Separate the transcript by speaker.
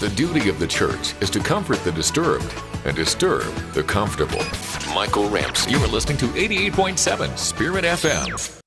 Speaker 1: The duty of the church is to comfort the disturbed and disturb the comfortable. Michael Ramps, you are listening to 88.7 Spirit FM.